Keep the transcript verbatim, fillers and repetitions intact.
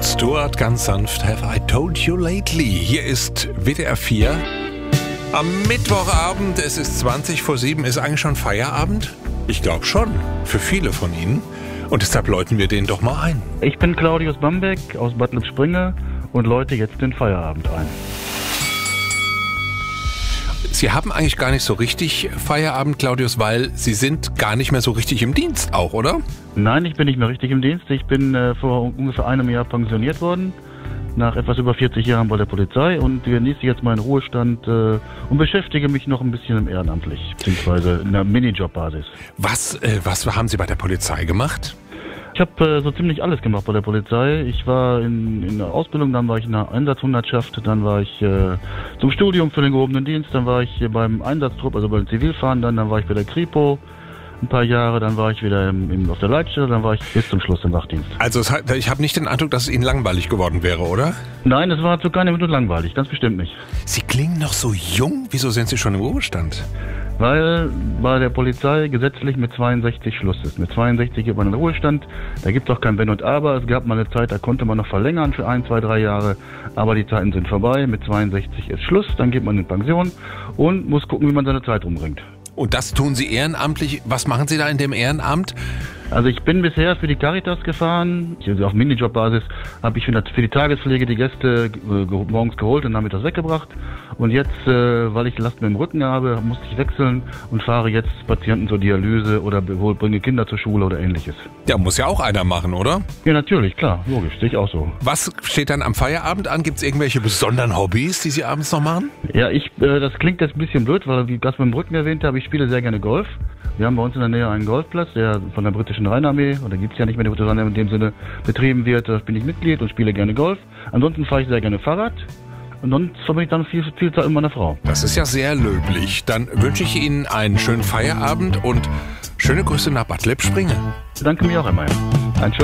Rod Stewart, ganz sanft, Have I Told You Lately? Hier ist W D R vier. Am Mittwochabend, es ist zwanzig vor sieben, ist eigentlich schon Feierabend? Ich glaube schon, für viele von Ihnen. Und deshalb läuten wir den doch mal ein. Ich bin Claudius Bambeck aus Bad Lippspringe und läute jetzt den Feierabend ein. Sie haben eigentlich gar nicht so richtig Feierabend, Claudius, weil Sie sind gar nicht mehr so richtig im Dienst auch, oder? Nein, ich bin nicht mehr richtig im Dienst. Ich bin äh, vor ungefähr einem Jahr pensioniert worden, nach etwas über vierzig Jahren bei der Polizei, und genieße jetzt meinen Ruhestand äh, und beschäftige mich noch ein bisschen im Ehrenamtlich, beziehungsweise in einer Minijobbasis. Was, äh, was haben Sie bei der Polizei gemacht? Ich habe äh, so ziemlich alles gemacht bei der Polizei. Ich war in, in der Ausbildung, dann war ich in der Einsatzhundertschaft, dann war ich äh, zum Studium für den gehobenen Dienst, dann war ich beim Einsatztrupp, also beim Zivilfahren, dann, dann war ich bei der Kripo ein paar Jahre, dann war ich wieder im, im, auf der Leitstelle, dann war ich bis zum Schluss im Wachdienst. Also es hat, ich habe nicht den Eindruck, dass es Ihnen langweilig geworden wäre, oder? Nein, es war zu keiner Minute langweilig, ganz bestimmt nicht. Sie klingen noch so jung. Wieso sind Sie schon im Ruhestand? Weil bei der Polizei gesetzlich mit zweiundsechzig Schluss ist. Mit zweiundsechzig geht man in den Ruhestand, da gibt es auch kein Wenn und Aber. Es gab mal eine Zeit, da konnte man noch verlängern für ein, zwei, drei Jahre, aber die Zeiten sind vorbei. Mit zweiundsechzig ist Schluss, dann geht man in Pension und muss gucken, wie man seine Zeit umbringt. Und das tun Sie ehrenamtlich. Was machen Sie da in dem Ehrenamt? Also ich bin bisher für die Caritas gefahren. Also auf Minijobbasis habe ich für die Tagespflege die Gäste morgens geholt und nachmittags weggebracht. Und jetzt, äh, weil ich Last mit dem Rücken habe, musste ich wechseln und fahre jetzt Patienten zur Dialyse oder bringe Kinder zur Schule oder ähnliches. Ja, muss ja auch einer machen, oder? Ja, natürlich, klar, logisch, sehe ich auch so. Was steht dann am Feierabend an? Gibt es irgendwelche besonderen Hobbys, die Sie abends noch machen? Ja, ich, äh, das klingt jetzt ein bisschen blöd, weil, wie ich das mit dem Rücken erwähnt habe, ich spiele sehr gerne Golf. Wir haben bei uns in der Nähe einen Golfplatz, der von der britischen Rheinarmee, oder gibt es ja nicht mehr, die britische Rheinarmee in dem Sinne betrieben wird. Da bin ich Mitglied und spiele gerne Golf. Ansonsten fahre ich sehr gerne Fahrrad. Und sonst verbringe ich dann viel, viel Zeit mit meiner Frau. Das ist ja sehr löblich. Dann wünsche ich Ihnen einen schönen Feierabend und schöne Grüße nach Bad Lippspringe. Danke mir auch einmal. Ein